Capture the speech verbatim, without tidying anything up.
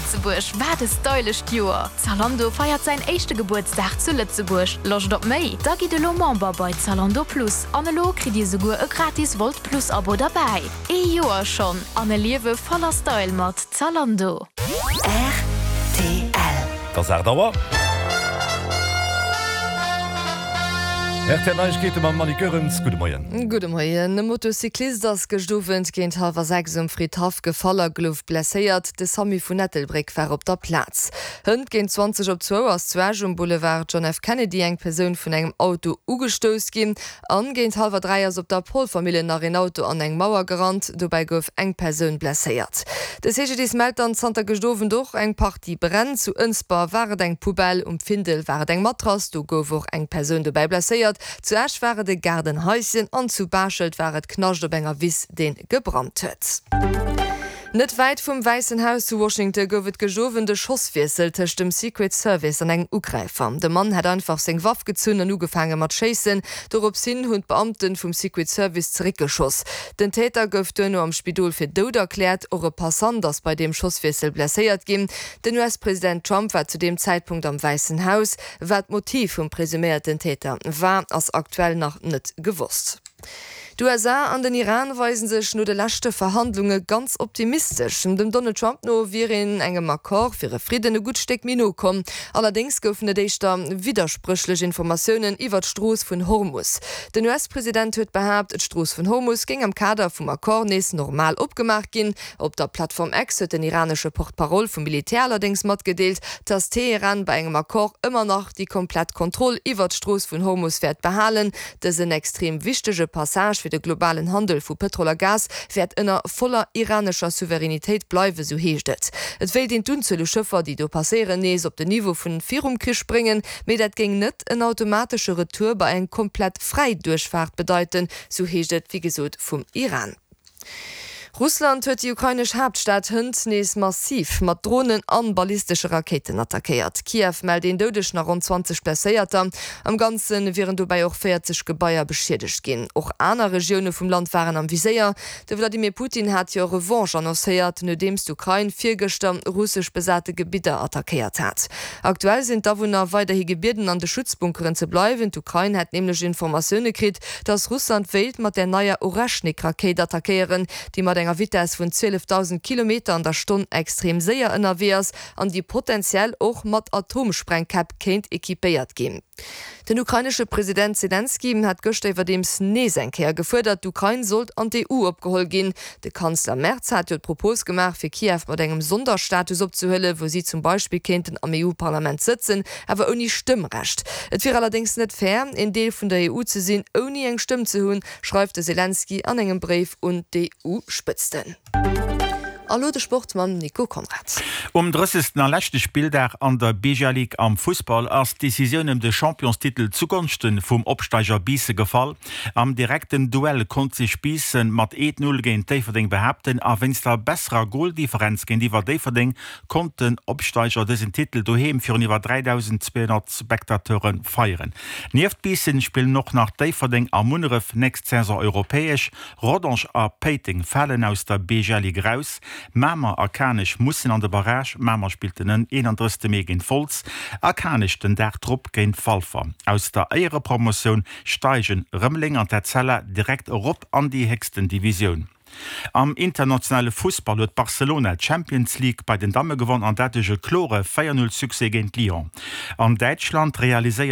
Lützeburg war das deulecht Joer. Zalando feiert sein echte Geburtstag zu Lützeburg. Locht op Mei, da geht de lo Member bei Zalando Plus. Anlo kriegt ihr sogar e gratis Volt Plus Abo dabei. E Joer schon, an Liewe voller Style mat Zalando. R T L. Das er dauer. geht man Manikörens Gu Moien. Gu Moien de Motocyklist das gestufend géint hawer sechs um Friedhaf gefaller Gluft blesséiert, de Sami vun Nettelbrick war op der Platz. Hënd géint zwanzig op zwei ass Zwergem Boulevard John F. Kennedy eng Persoun vun engem Auto ugestoos gin, angéint halber dreiers op der Polfamilie nach en Auto an eng Mauer gerannt, dobei gouf eng Persoun blesséiert. De sege dis meldt an Santa gestofen doch eng Party brennt zu ënsbar waret eng Pubell um Findel waret eng Matras, du gouf och eng Persoun dobei blesséiert. Zuerst waren de Gardenhäuschen an zu Barschelt waret knascht op enger Wiss den gebrannt huet. Net weit vum Weißen Haus zu Washington gowet gejowen de Schosswiesel tech dem Secret Service an eng Ugreifer. De Mann hat einfach seg Waff gezünn an ugefangen mat chasen, dorop sinn hunn Beamten vum Secret Service zurückgeschoss. Den Täter gouf no am Spidol fir Dod erklärt, ore Passant ass bei dem Schosswiesel blesséiert gin. Den U S-Präsident Trump war zu dem Zeitpunkt am Weißen Haus, wat Motiv vum presumierten Täter war ass aktuell noch net gewusst. Die U S A an den Iran weisen sech no de lachte Verhandlungen ganz optimistisch. Dem Donald Trump no wie in engem Akkor fir e friedene Gutsteck Mino kom. Allerdings goufen déichter widersprüchlech Informationen iwwer d'Stroos vun Hormuz. Den U S-Präsident huet behaupt, et Stroos vun Hormuz ging am Kader vum Akkor nees normal opgemacht gin. Op der Plattform X huet den iranische Portparol vum Militär allerdings mat gedeelt, dass Teheran bei engem Akkor immer noch die komplett Kontrolle iwwer d'Stroos vun Hormuz werd behalen. Das een extrem wichtige Passage für den globalen Handel vu Petrol Gas werd ënner voller iranischer Souveränitéit bleiwe so heeschtet. Et will den dunzelle Schëffer, die do passerieren nees op de Niveau vun Virumkrisch bringen, me dat ging net een automatische Retour bei eng komplett frei Durchfahrt bedeuten, so heeschtet wie gesot vum Iran. Russland huet die ukrainisch Hauptstadt Hünd nees massiv mat Drohnen an ballistische Raketen attackiert. Kiew meldt den dodech nach rund zwanzig Blesséierter. Am ganzen wären dobei auch vierzig Gebäier beschädigt gin. Auch aner Regione vum Land waren am Viséier. De Wladimir Putin hat jo Revanche annoncéiert, no dems d'Ukraine viergester russisch besate Gebiete attackiert hat. Aktuell sind Dawohner weiterhi gebeten an de Schutzbunkeren ze bleiwen. D'Ukraine hat nämlich Informationen krit, dass Russland wählt mat der neue Oraschnik-Raket attackieren, die mat enger Wites vun zwölftausend Kilometer an der Stunde extrem sehr ënnerwehrs an die potenziell auch mat Atomsprengkap kennt ekipéiert gehen. Den ukrainische Präsident Zelensky hat gestern dems Neesenkehr gefordert, Ukraine sollt an die E U abgeholt gehen. Der Kanzler Merz hat den Propos gemacht, für Kiew mit einem Sonderstatus abzuhüllen, wo sie zum Beispiel könnten am E U-Parlament sitzen, aber ohne Stimmrecht. Es wäre allerdings nicht fair, in Teil von der E U zu sehen, ohne eine Stimme zu haben, schreibt Zelensky an einem Brief und die E U spitzten. Hallo de Sportmann Nico Konrad. Um dreißigsten erlächte Spieldach an der Bija League am Fußball als Decision um den Championstitel zugunsten vum Obsteiger Biese gefall. Am direkten Duell konnte sich Biesen mat eins null gegen Deverding behaupten, a wenn's der besserer Goaldifferenz gegen die Deverding konnten Obsteiger diesen Titel daheim für über dreitausendzweihundert Spektateuren feiern. Neben Biesen spielen noch nach Deverding am Munref nächste Saison europäisch. Rodange a Peiting fallen aus der Bija League raus. Mamer Arkanisch mussssen an der Barrage, Mamer spielten einunddreißigsten Mai gegen Volz, Arkanisch den der Trupp gegen Falfer. Aus der Eiere Promotion steigen Römmling an der Zelle direkt rup an die höchsten Division. Am internationale Fußball hat Barcelona Champions League bei den Damen gewonnen an datische Klore vier null Succès gegen Lyon. An Deutschland realisiert